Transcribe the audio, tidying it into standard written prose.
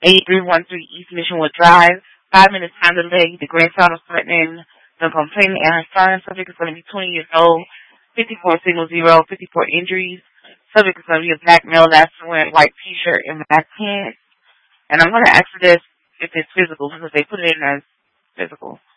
8313 East Missionwood Drive. 5 minutes time delay. The grandchild is threatening the complaining and her son. Subject is going to be 20 years old. 54 signal 0. 54 injuries. Subject is going to be a black male that's wearing white t-shirt and black pants. And I'm going to ask for this if it's physical because they put it in as physical.